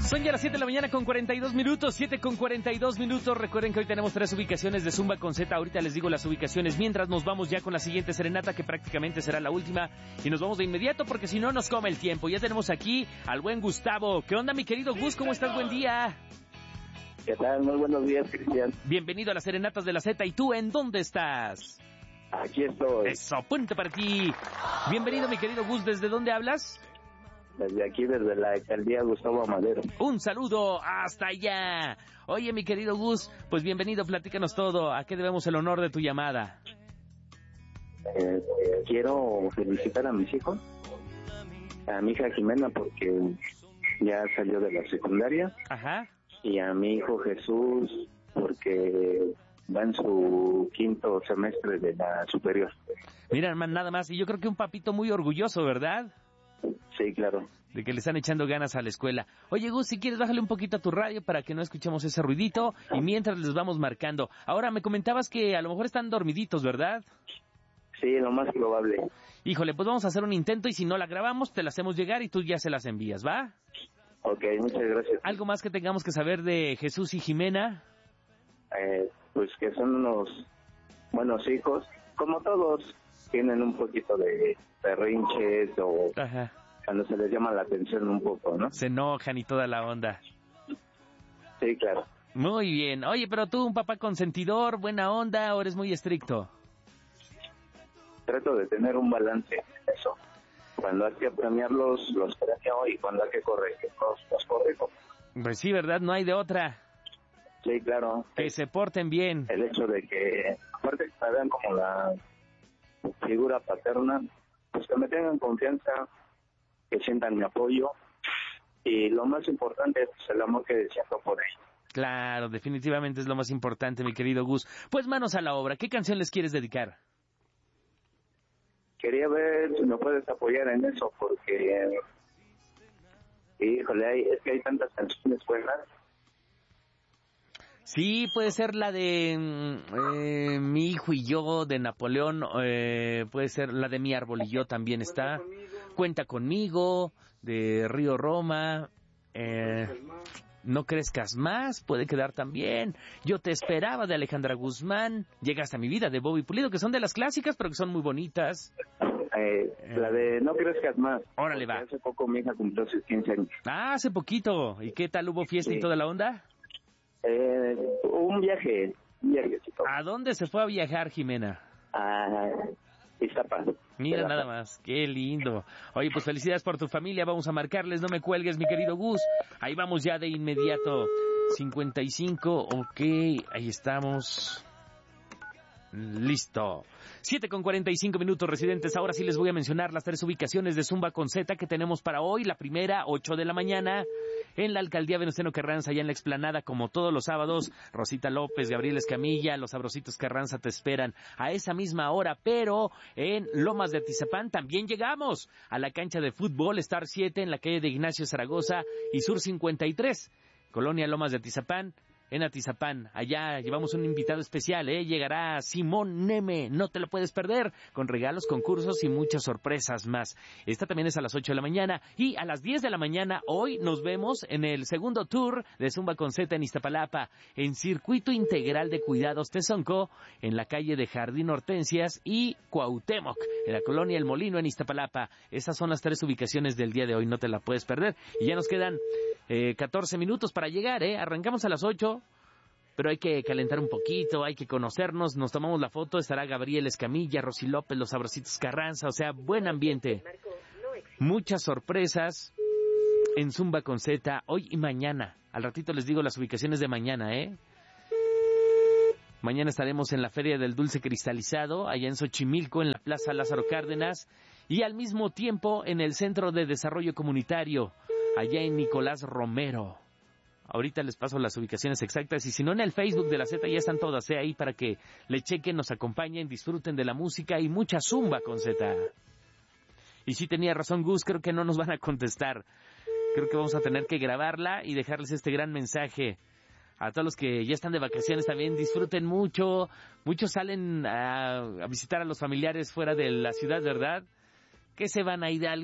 Son ya las 7 de la mañana con 42 minutos, 7 con 42 minutos. Recuerden que hoy tenemos 3 ubicaciones de Zumba con Z. Ahorita les digo las ubicaciones. Mientras nos vamos ya con la siguiente serenata, que prácticamente será la última. Y nos vamos de inmediato porque si no nos come el tiempo. Ya tenemos aquí al buen Gustavo. ¿Qué onda, mi querido Gus? ¿Cómo estás? Buen día. ¿Qué tal? Muy buenos días, Cristian. Bienvenido a las serenatas de la Z. ¿Y tú en dónde estás? Aquí estoy. Eso, punto para ti. Bienvenido, mi querido Gus. ¿Desde dónde hablas? Desde aquí, desde la alcaldía Gustavo Amadero. Un saludo hasta allá. Oye, mi querido Gus, pues bienvenido, platícanos todo. ¿A qué debemos el honor de tu llamada? Quiero felicitar a mis hijos, a mi hija Jimena porque ya salió de la secundaria. Ajá. Y a mi hijo Jesús porque va en su 5º semestre de la superior. Mira, hermano, nada más. Y yo creo que un papito muy orgulloso, ¿verdad? Sí, claro. De que le están echando ganas a la escuela. Oye, Gus, si quieres, bájale un poquito a tu radio para que no escuchemos ese ruidito. Y mientras les vamos marcando. Ahora, me comentabas que a lo mejor están dormiditos, ¿verdad? Sí, lo más probable. Híjole, pues vamos a hacer un intento y si no la grabamos, te la hacemos llegar y tú ya se las envías, ¿va? Ok, muchas gracias. ¿Algo más que tengamos que saber de Jesús y Jimena? Pues que son unos buenos hijos. Como todos, tienen un poquito de berrinches o... Ajá. Cuando se les llama la atención un poco, ¿no? Se enojan y toda la onda. Sí, claro. Muy bien. Oye, pero tú, un papá consentidor, buena onda, ¿o eres muy estricto? Trato de tener un balance en eso. Cuando hay que premiarlos, los premio, y cuando hay que corregirlos, los corrijo. Pues sí, ¿verdad? No hay de otra. Sí, claro. Que se porten bien. El hecho de que, aparte que me vean como la figura paterna, pues que me tengan confianza, que sientan mi apoyo, y lo más importante es el amor que siento por ellos. Claro, definitivamente es lo más importante, mi querido Gus. Pues manos a la obra, ¿qué canción les quieres dedicar? Quería ver si me puedes apoyar en eso, porque, híjole, es que hay tantas canciones buenas. Sí, puede ser la de Mi hijo y yo, de Napoleón, puede ser la de Mi árbol y yo, también está. Cuenta conmigo, de Río Roma, No crezcas más, puede quedar también. Yo te esperaba, de Alejandra Guzmán. Llegaste a mi vida, de Bobby Pulido, que son de las clásicas, pero que son muy bonitas. La de No crezcas más. Órale, va. Hace poco mi hija cumplió sus 15 años. Ah, hace poquito. ¿Y qué tal, hubo fiesta y toda la onda? Un viajecito. ¿A dónde se fue a viajar, Jimena? A Iztapa. Mira nada más, qué lindo. Oye, pues felicidades por tu familia, vamos a marcarles, no me cuelgues, mi querido Gus. Ahí vamos ya de inmediato. 55, ok, ahí estamos. Listo. 7 con 45 minutos, residentes. Ahora sí les voy a mencionar las 3 ubicaciones de Zumba con Z que tenemos para hoy. La primera, 8 de la mañana, en la alcaldía Venustiano Carranza, allá en la explanada, como todos los sábados. Rosita López, Gabriel Escamilla, los Sabrositos Carranza te esperan a esa misma hora, pero en Lomas de Atizapán también llegamos a la cancha de fútbol Star 7 en la calle de Ignacio Zaragoza y Sur 53, Colonia Lomas de Atizapán. En Atizapán, allá llevamos un invitado especial, llegará Simón Neme, no te lo puedes perder, con regalos, concursos y muchas sorpresas más. Esta también es a las 8 de la mañana, y a las 10 de la mañana hoy nos vemos en el segundo tour de Zumba con Z en Iztapalapa, en Circuito Integral de Cuidados Tezonco, en la calle de Jardín Hortensias y Cuauhtémoc, en la colonia El Molino en Iztapalapa. Esas son las 3 ubicaciones del día de hoy, no te la puedes perder. Y ya nos quedan 14 minutos para llegar, arrancamos a las 8. Pero hay que calentar un poquito, hay que conocernos, nos tomamos la foto, estará Gabriel Escamilla, Rosy López, los Sabrositos Carranza, o sea, buen ambiente. Muchas sorpresas en Zumba con Z, hoy y mañana. Al ratito les digo las ubicaciones de mañana, Mañana estaremos en la Feria del Dulce Cristalizado, allá en Xochimilco, en la Plaza Lázaro Cárdenas, y al mismo tiempo en el Centro de Desarrollo Comunitario, allá en Nicolás Romero. Ahorita les paso las ubicaciones exactas y si no en el Facebook de la Z ya están todas ahí para que le chequen, nos acompañen, disfruten de la música y mucha Zumba con Z. Y sí tenía razón Gus, creo que no nos van a contestar. Creo que vamos a tener que grabarla y dejarles este gran mensaje. A todos los que ya están de vacaciones también disfruten mucho. Muchos salen a visitar a los familiares fuera de la ciudad, ¿verdad? Que se van a ir